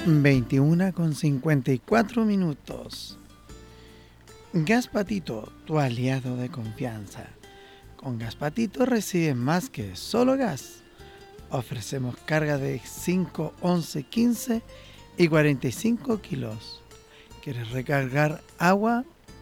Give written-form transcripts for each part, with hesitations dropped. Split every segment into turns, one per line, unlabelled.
21:54. Gas Patito, tu aliado de confianza. Con Gas Patito recibes más que solo gas. Ofrecemos carga de 5, 11, 15 y 45 kilos. ¿Quieres recargar agua?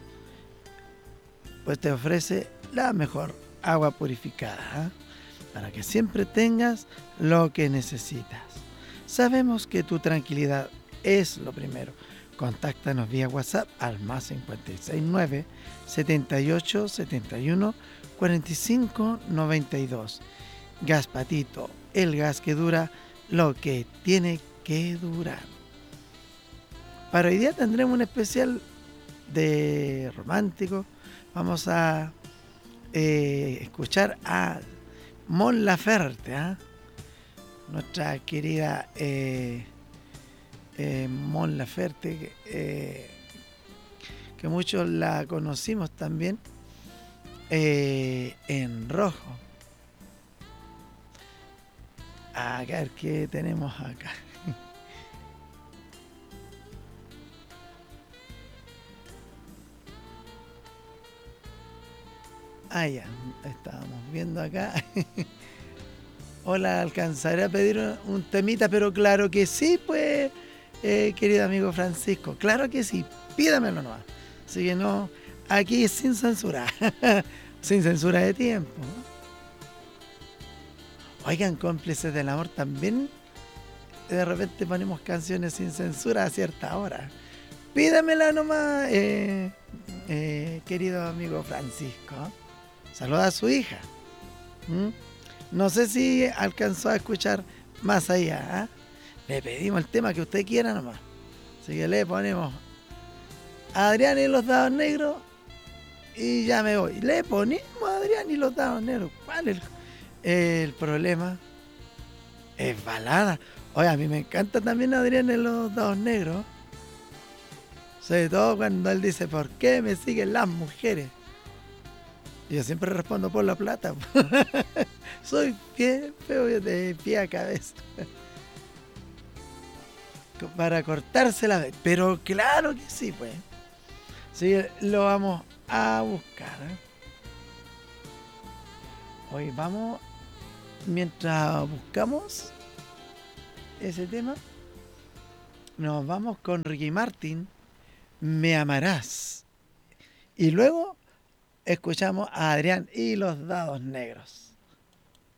Pues te ofrece la mejor agua purificada, ¿eh? Para que siempre tengas lo que necesitas. Sabemos que tu tranquilidad es lo primero. Contáctanos vía WhatsApp al más 569 78 71 45 92. Gas Patito, el gas que dura lo que tiene que durar. Para hoy día tendremos un especial de romántico. Vamos a escuchar a Mon Laferte, ¿eh? Nuestra querida Mon Laferte, que muchos la conocimos también en Rojo. A ver qué tenemos acá. Ah, ya, estábamos viendo acá. Hola, ¿alcanzaré a pedir un temita? Pero claro que sí, pues, querido amigo Francisco. Claro que sí, pídamelo nomás. Así que no, aquí sin censura. Sin censura de tiempo. Oigan, cómplices del amor también. De repente ponemos canciones sin censura a cierta hora. Pídamela nomás, querido amigo Francisco. Saluda a su hija. ¿Mm? No sé si alcanzó a escuchar más allá, ¿eh? Le pedimos el tema que usted quiera nomás. Así que le ponemos a Adrián y los dados negros y ya me voy. Le ponemos a Adrián y los dados negros. ¿Cuál es el problema? Es balada. Oye, a mí me encanta también Adrián y los dados negros. Sobre todo cuando él dice, ¿por qué me siguen las mujeres? Y yo siempre respondo por la plata. Soy bien feo de pie a cabeza. Para cortarse la vez. Pero claro que sí, pues. Sí, lo vamos a buscar, ¿eh? Hoy vamos, mientras buscamos ese tema, nos vamos con Ricky Martin, Me Amarás. Y luego escuchamos a Adrián y los dados negros.